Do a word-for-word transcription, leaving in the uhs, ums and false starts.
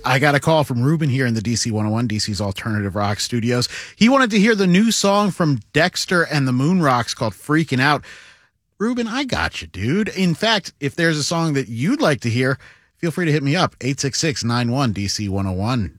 I got a call from Ruben here in the D C one oh one, D C's Alternative Rock Studios. He wanted to hear the new song from Dexter and the Moon Rocks called Freaking Out. Ruben, I got you, dude. In fact, if there's a song that you'd like to hear, feel free to hit me up, eight six six, nine one, D C one oh one.